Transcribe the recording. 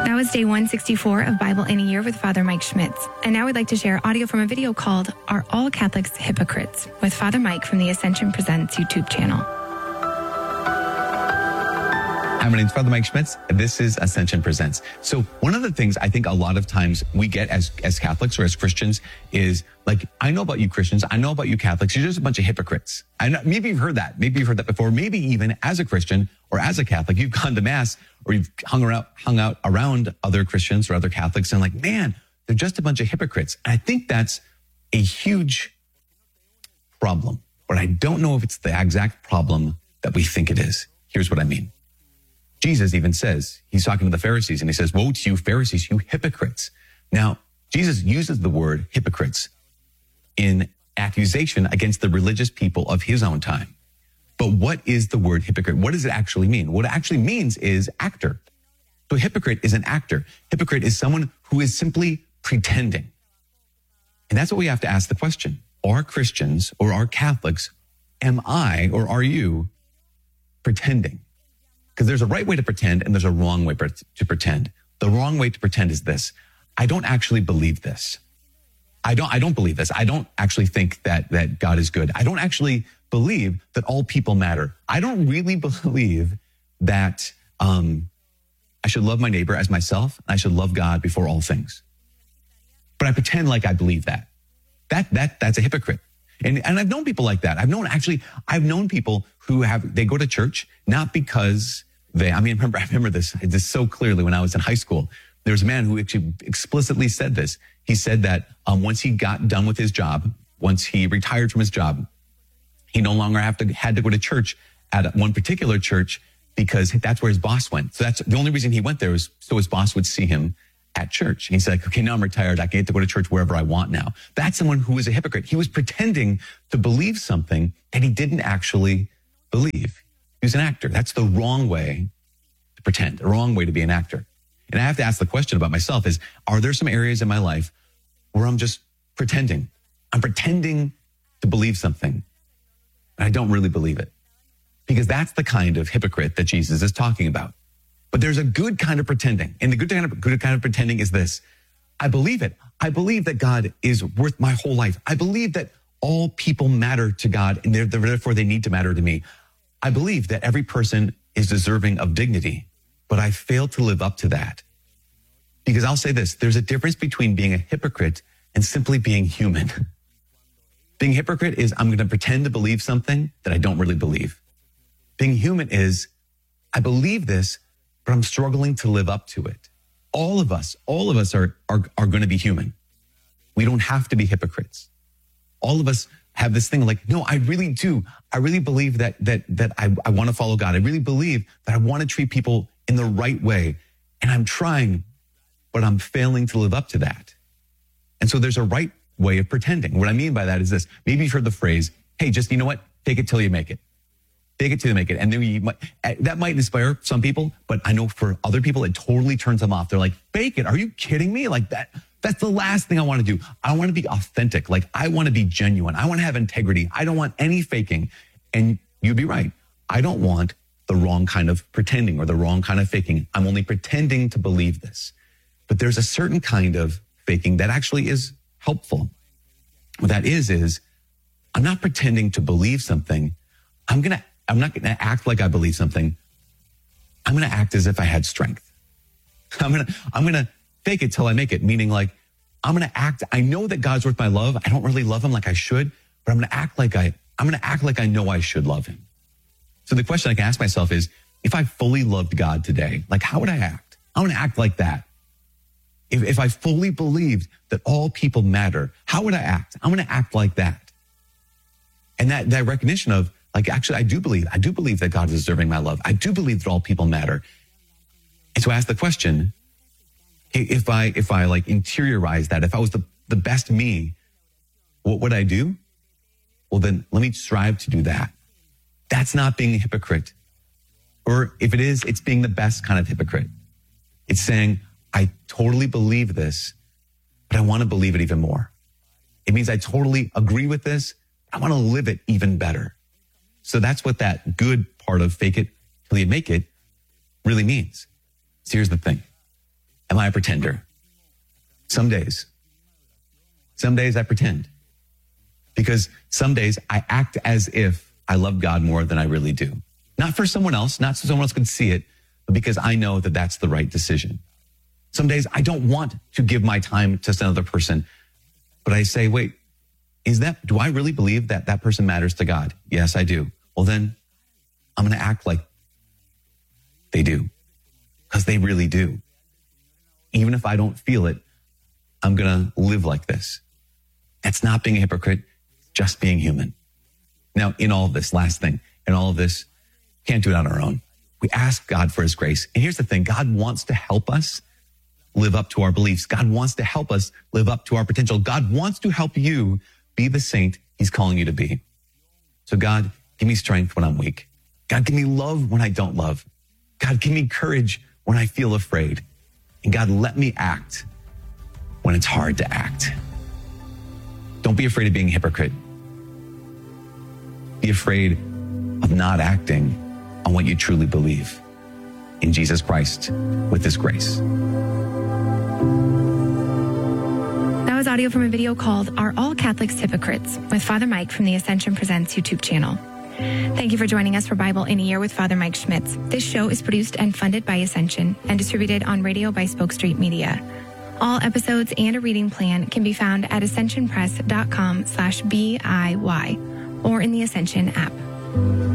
That was day 164 of Bible in a Year with Father Mike Schmitz. And now we'd like to share audio from a video called Are All Catholics Hypocrites? With Father Mike from the Ascension Presents YouTube channel. Hi, my name's Father Mike Schmitz. This is Ascension Presents. So one of the things I think a lot of times we get as Catholics or as Christians is like, I know about you Christians, I know about you Catholics, you're just a bunch of hypocrites. I know, maybe you've heard that. Maybe you've heard that before. Maybe even as a Christian or as a Catholic, you've gone to Mass or you've hung out around other Christians or other Catholics and like, man, they're just a bunch of hypocrites. And I think that's a huge problem, but I don't know if it's the exact problem that we think it is. Here's what I mean. Jesus even says, he's talking to the Pharisees and he says, woe to you Pharisees, you hypocrites. Now, Jesus uses the word hypocrites in accusation against the religious people of his own time. But what is the word hypocrite? What does it actually mean? What it actually means is actor. So a hypocrite is an actor. Hypocrite is someone who is simply pretending. And that's what we have to ask the question. Are Christians or are Catholics, am I or are you pretending? Because there's a right way to pretend and there's a wrong way to pretend. The wrong way to pretend is this. I don't actually believe this. I don't believe this. I don't actually think that God is good. I don't actually believe that all people matter. I don't really believe that I should love my neighbor as myself. And I should love God before all things. But I pretend like I believe that. That's a hypocrite. And I've known people like that. I've known people who they go to church, not because I remember this so clearly when I was in high school. There was a man who actually explicitly said this. He said that once he got done with his job, once he retired from his job, he no longer had to go to church at one particular church because that's where his boss went. So that's the only reason he went there was so his boss would see him at church. He's like, okay, now I'm retired. I get to go to church wherever I want now. That's someone who is a hypocrite. He was pretending to believe something that he didn't actually believe. He was an actor. That's the wrong way to pretend, the wrong way to be an actor. And I have to ask the question about myself is, are there some areas in my life where I'm just pretending? I'm pretending to believe something, and I don't really believe it. Because that's the kind of hypocrite that Jesus is talking about. But there's a good kind of pretending. And the good kind of pretending is this. I believe it. I believe that God is worth my whole life. I believe that all people matter to God and therefore they need to matter to me. I believe that every person is deserving of dignity, but I fail to live up to that. Because I'll say this, there's a difference between being a hypocrite and simply being human. Being a hypocrite is I'm going to pretend to believe something that I don't really believe. Being human is I believe this, but I'm struggling to live up to it. All of us are going to be human. We don't have to be hypocrites. All of us have this thing like, no, I really do. I really believe that I want to follow God. I really believe that I want to treat people in the right way. And I'm trying, but I'm failing to live up to that. And so there's a right way of pretending. What I mean by that is this. Maybe you've heard the phrase, hey, just, you know what? Fake it till you make it. Fake it till you make it. And then that might inspire some people, but I know for other people, it totally turns them off. They're like, fake it. Are you kidding me? Like that's the last thing I want to do. I want to be authentic. Like I want to be genuine. I want to have integrity. I don't want any faking. And you'd be right. I don't want the wrong kind of pretending or the wrong kind of faking. I'm only pretending to believe this. But there's a certain kind of faking that actually is helpful. What that is I'm not pretending to believe something. I'm not going to act like I believe something. I'm going to act as if I had strength. I'm going to fake it till I make it. Meaning like, I'm going to act. I know that God's worth my love. I don't really love him like I should, but I'm going to act like I know I should love him. So the question I can ask myself is, if I fully loved God today, like how would I act? I want to act like that. If I fully believed that all people matter, how would I act? I'm going to act like that. And that recognition of, like, actually, I do believe that God is deserving my love. I do believe that all people matter. And so I ask the question, hey, if I like interiorize that, if I was the best me, what would I do? Well, then let me strive to do that. That's not being a hypocrite. Or if it is, it's being the best kind of hypocrite. It's saying, I totally believe this, but I want to believe it even more. It means I totally agree with this. I want to live it even better. So that's what that good part of fake it till you make it really means. So here's the thing. Am I a pretender? Some days. Some days I pretend. Because some days I act as if I love God more than I really do. Not for someone else, not so someone else can see it, but because I know that that's the right decision. Some days I don't want to give my time to another person, but I say, wait, do I really believe that that person matters to God? Yes, I do. Well, then I'm going to act like they do, because they really do. Even if I don't feel it, I'm going to live like this. That's not being a hypocrite, just being human. Now, in all of this, last thing, in all of this, can't do it on our own. We ask God for his grace. And here's the thing, God wants to help us live up to our beliefs. God wants to help us live up to our potential. God wants to help you be the saint he's calling you to be. So God, give me strength when I'm weak. God, give me love when I don't love. God, give me courage when I feel afraid. And God, let me act when it's hard to act. Don't be afraid of being a hypocrite. Be afraid of not acting on what you truly believe in Jesus Christ with his grace. That was audio from a video called Are All Catholics Hypocrites? With Father Mike from the Ascension Presents YouTube channel. Thank you for joining us for Bible in a Year with Father Mike Schmitz. This show is produced and funded by Ascension and distributed on radio by Spoke Street Media. All episodes and a reading plan can be found at ascensionpress.com/BIY or in the Ascension app.